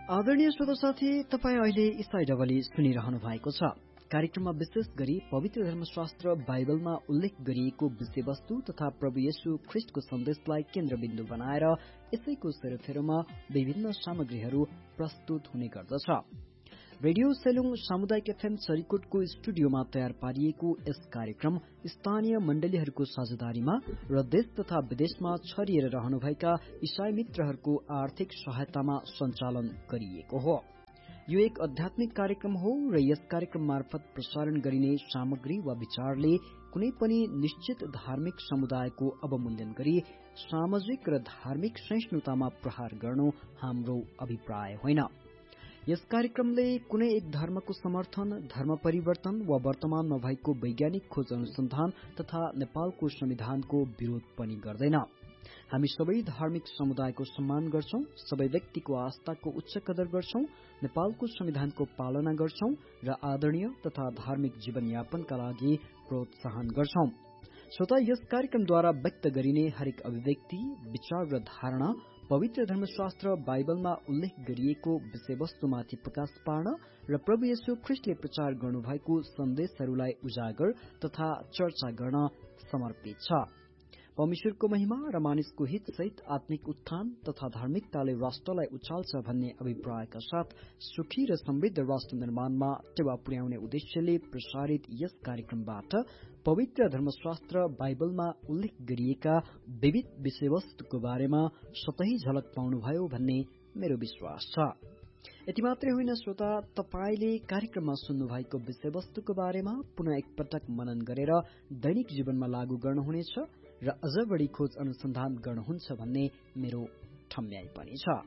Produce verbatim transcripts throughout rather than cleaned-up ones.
आदरणीय श्रोता साथी, तपाईँ अहिले इसाई डबली सुनिरहनु भएको छ। कार्यक्रममा विशेष गरी पवित्र धर्मशास्त्र बाइबलमा उल्लेख गरिएको विषयवस्तु तथा प्रभु येशू ख्रिस्टको सन्देशलाई केन्द्रबिन्दु बनाएर यसैको सेरोफेरोमा विभिन्न सामग्रीहरू प्रस्तुत हुने गर्दछ। रेडियो सेलुङ सामुदायिक एफएम सरीकोटको स्टुडियोमा तयार पारिएको यस कार्यक्रम स्थानीय मण्डलीहरूको साझेदारीमा र देश तथा विदेशमा छरिएर रहनुभएका इसाई मित्रहरूको आर्थिक सहायतामा सञ्चालन गरिएको हो। यो एक आध्यात्मिक कार्यक्रम हो र यस कार्यक्रम मार्फत प्रसारण गरिने सामग्री वा विचारले कुनै पनि निश्चित धार्मिक समुदायको अवमूल्यन गरी सामाजिक र धार्मिक सहिष्णुतामा प्रहार गर्नु हाम्रो अभिप्राय होइन। यस कार्यक्रमले कुनै एक धर्मको समर्थन, धर्म परिवर्तन वा वर्तमानमा भएको वैज्ञानिक खोज अनुसन्धान तथा नेपालको संविधानको विरोध पनि गर्दैन। हामी सबै धार्मिक समुदायको सम्मान गर्छौं, सबै व्यक्तिको आस्थाको उच्च कदर गर्छौं, नेपालको संविधानको पालना गर्छौं र आदरणीय तथा धार्मिक जीवनयापनका लागि प्रोत्साहन गर्छौं। श्रोता, यस कार्यक्रमद्वारा व्यक्त गरिने हरेक अभिव्यक्ति, विचार र धारणा पवित्र धर्मशास्त्र बाइबलमा उल्लेख गरिएको विषयवस्तुमाथि प्रकाश पार्न र प्रभु येशू ख्रिस्टले प्रचार गर्नुभएको सन्देशहरूलाई उजागर तथा चर्चा गर्न समर्पित छ। परमेश्वरको महिमा र मानिसको हित सहित आत्मिक उत्थान तथा धार्मिकताले राष्ट्रलाई उचाल्छ भन्ने अभिप्रायका साथ सुखी र समृद्ध राष्ट्र निर्माणमा टेवा पुर्याउने उद्देश्यले प्रसारित यस कार्यक्रमबाट पवित्र धर्मशास्त्र बाइबलमा उल्लेख गरिएका विविध विषयवस्तुको बारेमा सतही झलक पाउनुभयो भन्ने मेरो विश्वास छ। यति मात्रै होइन श्रोता, तपाईले कार्यक्रममा सुन्नुभएको विषयवस्तुको बारेमा पुनः एकपटक मनन गरेर दैनिक जीवनमा लागू गर्नुहुनेछ र अझ बढी खोज अनुसन्धान गर्नुहुन्छ भन्ने मेरो ठम्याइ पनि छ।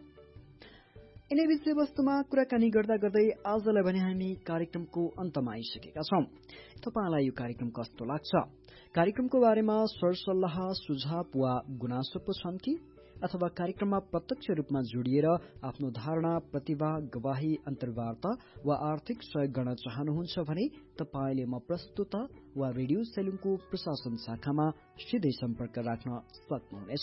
यिनै विषयवस्तुमा कुराकानी गर्दा गर्दै आजलाई भने हामी कार्यक्रमको अन्तमा आइसकेका छौं। तपाईलाई यो कार्यक्रम कस्तो लाग्छ? कार्यक्रमको बारेमा सरसल्लाह, सुझाव वा गुनासो पो छन् कि? अथवा कार्यक्रममा प्रत्यक्ष रूपमा जोडिएर आफ्नो धारणा, प्रतिभा, गवाही, अन्तर्वार्ता वा आर्थिक सहयोग गर्न चाहनुहुन्छ भने तपाईले म प्रस्तुता वा रेडियो सेलुङको प्रशासन शाखामा सिधै सम्पर्क राख्न सक्नुहुनेछ।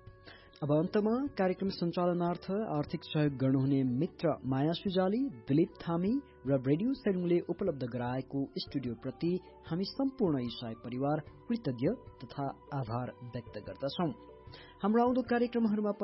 अब अन्तमा कार्यक्रम सञ्चालनार्थ आर्थिक सहयोग गर्नुहुने मित्र माया सुजाली, दिलीप थामी र रेडियो सेलुङले उपलब्ध गराएको स्टुडियो प्रति हामी सम्पूर्ण इसाई परिवार कृतज्ञ तथा आभार व्यक्त गर्दछौं। हाम्रो आउँदो कार्यक्रमहरूमा